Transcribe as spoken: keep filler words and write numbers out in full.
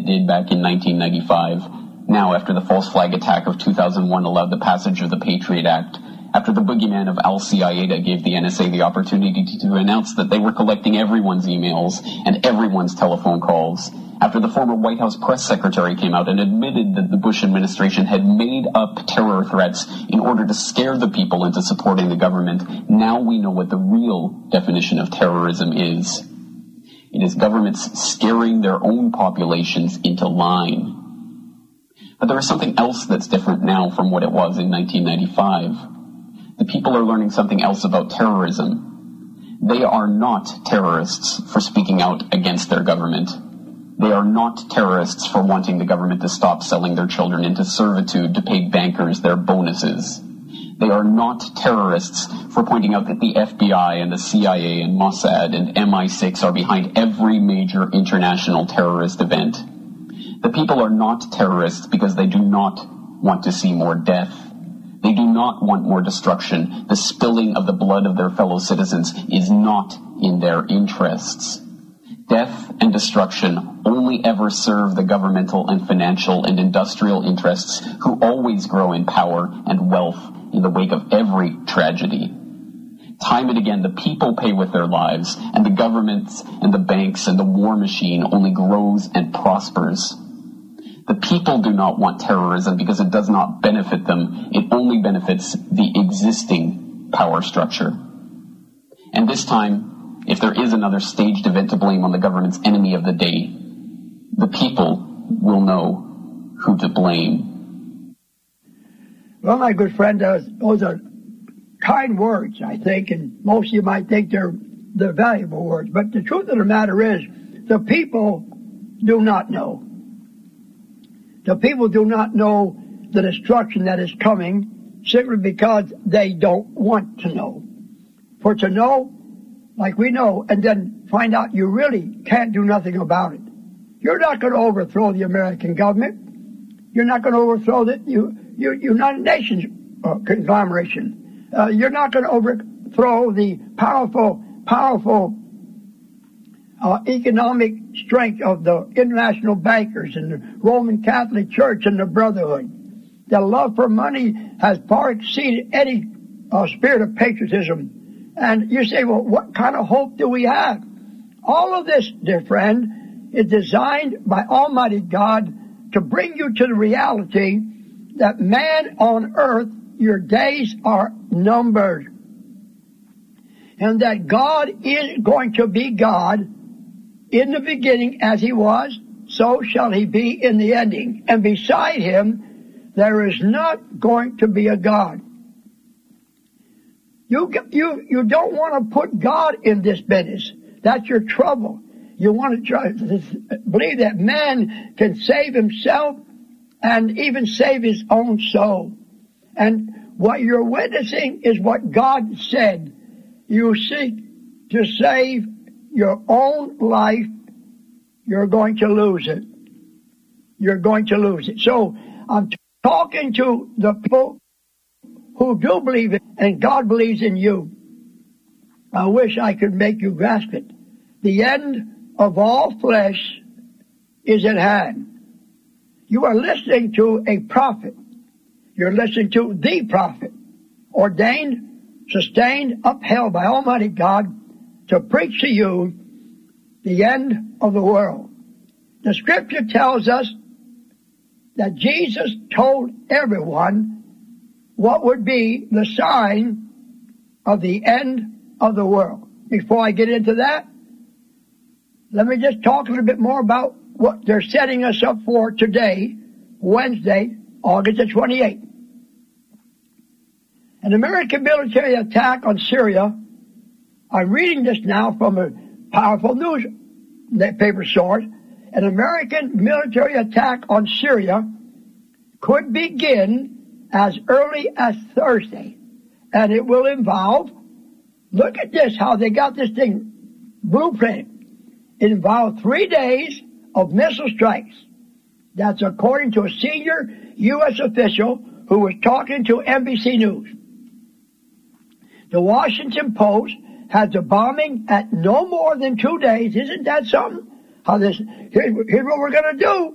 did back in nineteen ninety-five. Now, after the false flag attack of two thousand one allowed the passage of the Patriot Act, after the boogeyman of Al-Qaeda gave the N S A the opportunity to announce that they were collecting everyone's emails and everyone's telephone calls, after the former White House press secretary came out and admitted that the Bush administration had made up terror threats in order to scare the people into supporting the government, now we know what the real definition of terrorism is. It is governments scaring their own populations into line. But there is something else that's different now from what it was in nineteen ninety-five. The people are learning something else about terrorism. They are not terrorists for speaking out against their government. They are not terrorists for wanting the government to stop selling their children into servitude to pay bankers their bonuses. They are not terrorists for pointing out that the F B I and the C I A and Mossad and M I six are behind every major international terrorist event. The people are not terrorists because they do not want to see more death. They do not want more destruction. The spilling of the blood of their fellow citizens is not in their interests. Death and destruction only ever serve the governmental and financial and industrial interests who always grow in power and wealth in the wake of every tragedy. Time and again, the people pay with their lives, and the governments and the banks and the war machine only grows and prospers. The people do not want terrorism because it does not benefit them. It only benefits the existing power structure. And this time, if there is another staged event to blame on the government's enemy of the day, the people will know who to blame. Well, my good friend, uh, those are kind words, I think, and most of you might think they're, they're valuable words. But the truth of the matter is, the people do not know. The people do not know the destruction that is coming simply because they don't want to know. For to know, like we know, and then find out you really can't do nothing about it. You're not going to overthrow the American government. You're not going to overthrow the you, you, United Nations uh, conglomeration. Uh, you're not going to overthrow the powerful, powerful Uh, economic strength of the international bankers and the Roman Catholic Church and the Brotherhood. The love for money has far exceeded any uh, spirit of patriotism. And you say, well, what kind of hope do we have? All of this, dear friend, is designed by Almighty God to bring you to the reality that man on earth, your days are numbered. And that God is going to be God in the beginning as he was, so shall he be in the ending. And beside him, there is not going to be a God. You, you, you don't want to put God in this business. That's your trouble. You want to try to believe that man can save himself and even save his own soul. And what you're witnessing is what God said. You seek to save your own life, you're going to lose it. You're going to lose it. So I'm t- talking to the people who do believe it, and God believes in you. I wish I could make you grasp it. The end of all flesh is at hand. You are listening to a prophet. You're listening to the prophet, ordained, sustained, upheld by Almighty God to preach to you the end of the world. The scripture tells us that Jesus told everyone what would be the sign of the end of the world. Before I get into that, let me just talk a little bit more about what they're setting us up for today, Wednesday, August the twenty-eighth. An American military attack on Syria. I'm reading this now from a powerful newspaper source. An American military attack on Syria could begin as early as Thursday. And it will involve, look at this, how they got this thing blueprinted. It involved three days of missile strikes. That's according to a senior U S official who was talking to N B C News. The Washington Post has the bombing at no more than two days. Isn't that something? How this, here's, here's what we're going to do.